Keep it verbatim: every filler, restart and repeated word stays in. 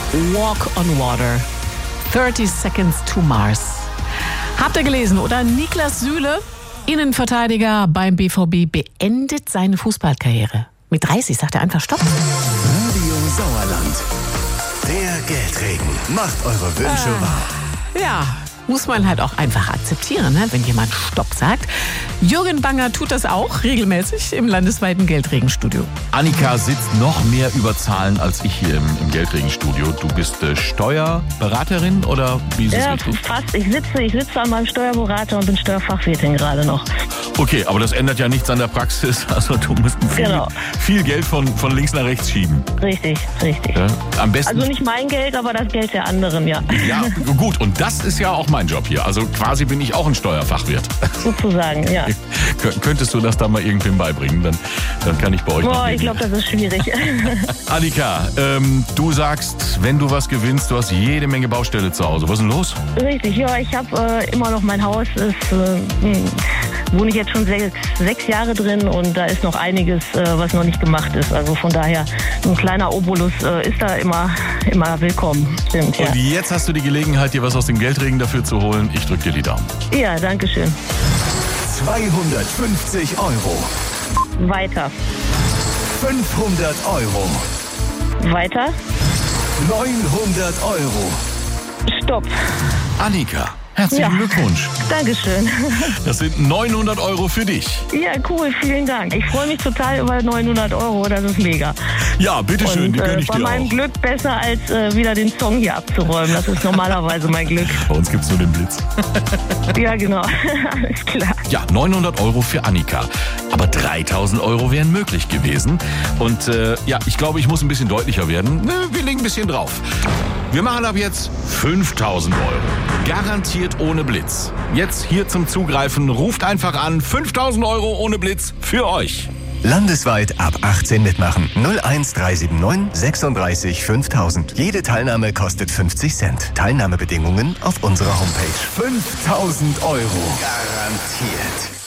Walk on Water. thirty Seconds to Mars. Habt ihr gelesen, oder? Niklas Süle, Innenverteidiger beim B V B, beendet seine Fußballkarriere. Mit dreißig sagt er einfach Stopp. Radio Sauerland. Der Geldregen macht eure Wünsche äh, wahr. Ja, muss man halt auch einfach akzeptieren, ne? Wenn jemand Stopp sagt. Jürgen Banger tut das auch regelmäßig im landesweiten Geldregenstudio. Annika sitzt noch mehr über Zahlen als ich hier im, im Geldregenstudio. Du bist äh, Steuerberaterin oder wie ist es Ja, richtig? fast. Ich sitze, ich sitze an meinem Steuerberater und bin Steuerfachwirtin gerade noch. Okay, aber das ändert ja nichts an der Praxis. Also du musst viel, Genau. viel Geld von, von links nach rechts schieben. Richtig, richtig. Ja? Am besten. Also nicht mein Geld, aber das Geld der anderen, ja. Ja, gut. Und das ist ja auch mein Job hier. Also quasi bin ich auch ein Steuerfachwirt. Sozusagen, ja. Könntest du das da mal irgendwem beibringen? Dann, dann kann ich bei euch noch Boah, ich mitmachen. glaube, das ist schwierig. Annika, ähm, du sagst, wenn du was gewinnst, du hast jede Menge Baustelle zu Hause. Was ist denn los? Richtig, ja, ich habe äh, immer noch mein Haus, ist, äh, hm, wohne ich jetzt schon sechs, sechs Jahre drin und da ist noch einiges, äh, was noch nicht gemacht ist. Also von daher, ein kleiner Obolus äh, ist da immer, immer willkommen. Stimmt, ja. Und jetzt hast du die Gelegenheit, dir was aus dem Geldregen dafür zu holen. Ich drücke dir die Daumen. Ja, danke schön. zweihundertfünfzig Euro. Weiter, fünfhundert Euro. weiter, neunhundert Euro. Stopp. Annika, herzlichen Ja. Glückwunsch. Dankeschön. Das sind neunhundert Euro für dich. Ja, cool, vielen Dank. Ich freue mich total über neunhundert Euro, das ist mega. Ja, bitteschön, Und die gönne äh, ich bei dir meinem auch. Glück besser, als äh, wieder den Song hier abzuräumen. Das ist normalerweise mein Glück. Bei uns gibt's nur den Blitz. Ja, genau. Alles klar. Ja, neunhundert Euro für Annika. Aber dreitausend Euro wären möglich gewesen. Und äh, ja, ich glaube, ich muss ein bisschen deutlicher werden. Ne, wir legen ein bisschen drauf. Wir machen ab jetzt fünftausend Euro. Garantiert ohne Blitz. Jetzt hier zum Zugreifen. Ruft einfach an. fünftausend Euro ohne Blitz für euch. Landesweit ab achtzehn mitmachen. null eins drei sieben neun sechsunddreißig fünftausend. Jede Teilnahme kostet fünfzig Cent. Teilnahmebedingungen auf unserer Homepage. fünftausend Euro. Garantiert.